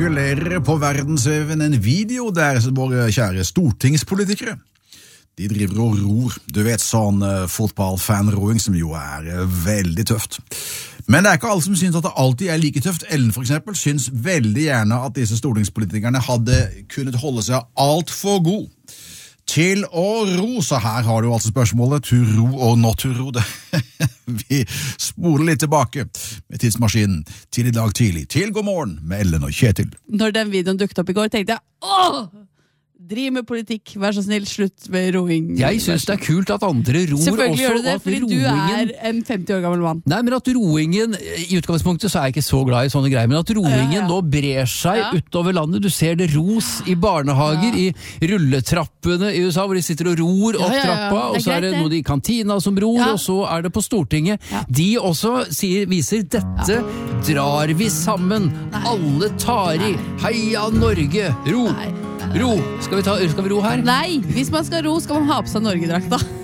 Sirkulerer på verdensveven en video der våre kjære stortingspolitikere de driver og ror. Du vet sånn fotballfanroing som jo veldig tøft. Men det ikke alle som synes at det alltid like tøft. Ellen for eksempel synes veldig gjerne at disse stortingspolitikerne hadde kunnet holde seg alt for god til å ro. Så her har du altså spørsmålet to ro og not to ro. Vi spoler litt tilbake med tidsmaskinen til i dag tidlig. Til god morgen med Ellen og Kjetil. Når den videoen dukket opp i går, tenkte jeg, driv med politikk, vær så snill, slutt med roing. Jeg synes det kult at andre ror. Selvfølgelig gjør du det, også, fordi roingen... du en 50 år gammel mann. Nei, men at roingen, i utgangspunktet så jeg ikke så glad i sånne greier, men at roingen nå brer seg utover landet. Du ser det ros i barnehager, i rulletrappene i USA, hvor de sitter og ror opp trappa, og så det noe i kantina som ror, og så det på Stortinget. De også viser, dette drar vi sammen. Alle tar i. Heia Norge! Ro! Ro! Skal vi ro her? Nei, hvis man skal ro, skal man ha på seg Norge-drakta.